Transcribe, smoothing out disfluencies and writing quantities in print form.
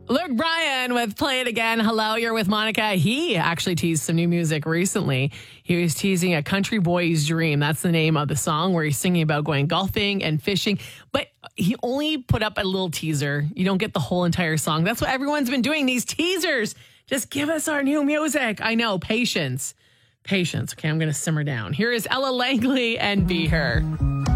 Luke Bryan with Play It Again. Hello, you're with Monica. He actually teased some new music recently. He was teasing A Country Boy's Dream. That's the name of the song, where he's singing about going golfing and fishing. But he only put up a little teaser. You don't get the whole entire song. That's what everyone's been doing, these teasers. Just give us our new music. I know, patience. Patience. Okay, I'm going to simmer down. Here is Ella Langley and Be Her.